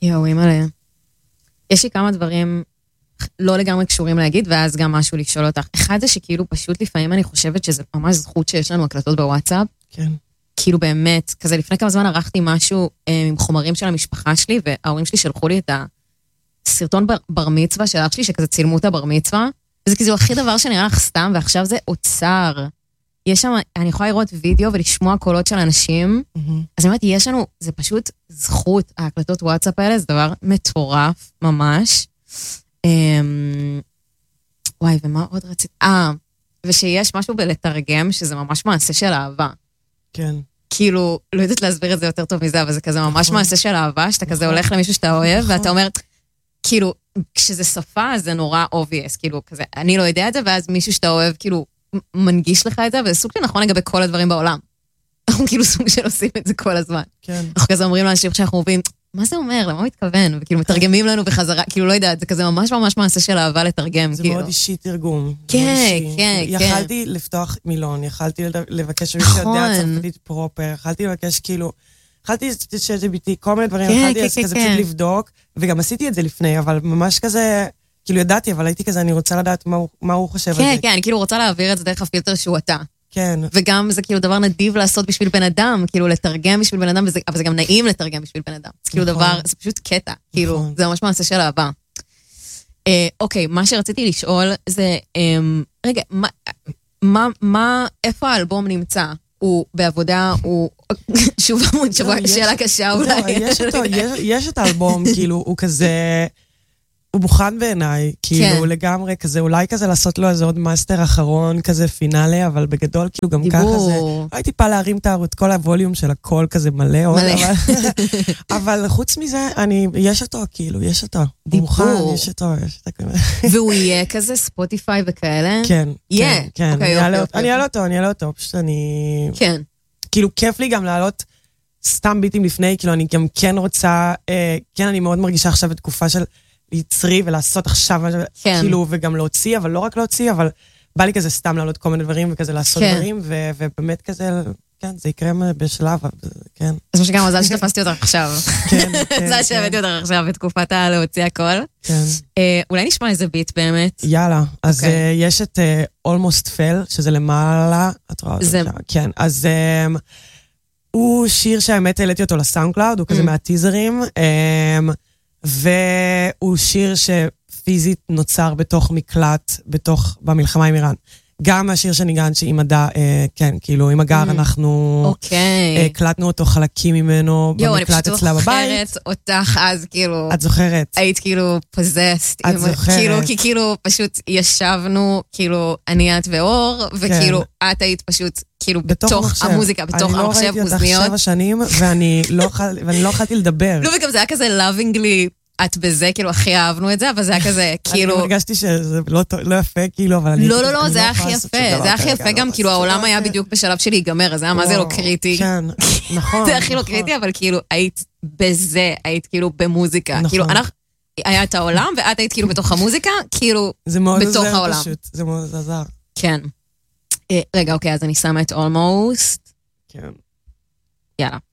יואו, אימא'לה. יש לי כמה דברים לא לגמרי קשורים להגיד, ואז גם משהו לשאול אותך. אחד זה שכאילו פשוט לפעמים אני חושבת שזה ממש זכות שיש לנו הקלטות בוואטסאפ. כן. כאילו באמת, כזה לפני כמה זמן ערכתי משהו עם חומרים של המשפחה שלי, וההורים שלי שלחו לי את הסרטון בר מצווה של אח שלי, שכזה צילמו את הבר מצווה, וזה כאילו הכי דבר שנראה לך סתם, ועכשיו זה אוצר. יש שם, אני יכולה לראות וידאו ולשמוע קולות של אנשים, אז אני אומרת, יש לנו, זה פשוט זכות, ההקלטות וואטסאפ האלה, זה דבר מטורף, ממש. וואי, ומה עוד רציתי? ושיש משהו בלתרגם, שזה ממש מעשה של אהבה. כן. כאילו, לא יודעת להסביר את זה יותר טוב מזה, אבל זה כזה ממש מעשה של אהבה, שאתה כזה הולך למישהו שאתה אוהב, ואתה אומר, כאילו, כשזה שפה, זה נורא obvious, כאילו, כזה, אני לא יודע את זה, ואז מישהו שאתה אוהב, כאילו, מנגיש לך את זה, וזה סוג של נכון לגבי כל הדברים בעולם. אנחנו כאילו סוג של עושים את זה כל הזמן. כן. אנחנו כזה אומרים לאנשים שאנחנו מבינים, מה זה אומר? למה הוא מתכוון? וכאילו מתרגמים לנו בחזרה, כאילו לא יודעת, זה כזה ממש ממש מעשה של אהבה לתרגם. זה מאוד אישי תרגום. כן, כן, כן. יכלתי לפתוח מילון, יכלתי לבקש מישהו יודע צרפתית פרופר, יכלתי לבקש כאילו, יכלתי שג'ביטי, כל מיני דברים, יכלתי כזה פשוט לבדוק, וגם עשיתי את זה לפני, אבל ממש כזה, כאילו ידעתי, אבל הייתי כזה, אני רוצה לדעת מה הוא חושב על זה. כן, כן, אני כאילו רוצה להעביר את זה דרך הפילטר שהוא אתה. כן. וגם זה כאילו דבר נדיב לעשות בשביל בן אדם, כאילו לתרגם בשביל בן אדם, אבל זה גם נעים לתרגם בשביל בן אדם. זה כאילו דבר, זה פשוט קטע, כאילו, זה ממש מעשה של אהבה. אוקיי, מה שרציתי לשאול זה, רגע, איפה האלבום נמצא? הוא בעבודה, הוא, שוב, שאלה קשה אולי. יש את האלבום, כאילו, הוא כזה, הוא מוכן בעיניי, כאילו לגמרי כזה, אולי כזה לעשות לו איזה עוד מאסטר אחרון, כזה פינאלי, אבל בגדול כאילו גם ככה זה, אולי טיפה להרים את כל הווליום של הכל כזה מלא, אבל חוץ מזה, יש אותו, כאילו, יש אותו. הוא מוכן, יש אותו. והוא יהיה כזה ספוטיפיי וכאלה? כן, כן. אני אעלה אותו, פשוט כן. כאילו כיף לי גם לעלות סתם ביטים לפני, כאילו אני גם כן רוצה, כן, אני מאוד מרגישה עכשיו בתקופה של יצרי ולעשות עכשיו, כאילו, וגם להוציא, אבל לא רק להוציא, אבל בא לי כזה סתם לעלות כל מיני דברים, וכזה לעשות דברים, ובאמת כזה, כן, זה יקרה בשלב, כן. אז מה שגם מזל שתפסתי אותך עכשיו. כן. מזל שהבאתי אותך עכשיו בתקופת להוציא הכל. כן. אולי נשמע איזה ביט באמת. יאללה, אז יש את Almost Fell, שזה למעלה, את רואה אותו שם, כן, אז הוא שיר שהאמת העליתי אותו לסאונד קלאוד, הוא כזה מהטיזרים, והוא שיר שפיזית נוצר בתוך מקלט, במלחמה עם איראן. גם השיר שניגן שעם מדע, כן, כאילו עם הגר אנחנו הקלטנו אותו חלקים ממנו במקלט אצלה בבית. אני פשוט זוכרת אותך אז כאילו... את זוכרת? היית כאילו פוזסט. את זוכרת. כי כאילו פשוט ישבנו, כאילו אני את ואור, וכאילו את היית פשוט כאילו בתוך המוזיקה, בתוך המחשב אוזניות. אני לא ראיתי אותך 7 שנים, ואני לא יכולתי לדבר. לא, וגם זה היה כזה lovingly, את בזה, כאילו, הכי אהבנו את זה, אבל זה היה כזה, כאילו... אני הרגשתי שזה לא יפה, כאילו, אבל אני... לא, זה היה הכי יפה. זה היה הכי יפה גם, כאילו, העולם היה בדיוק בשלב של להיגמר, אז זה היה מה זה לא קריטי. כן, נכון. זה הכי לא קריטי, אבל כאילו, היית בזה, היית כאילו במוזיקה. כאילו, היה את העולם, ואת היית כאילו בתוך המוזיקה, כאילו, בתוך העולם. זה מאוד עזר. כן. רגע, אוקיי, אז אני שמה את Almost. כן. יאללה.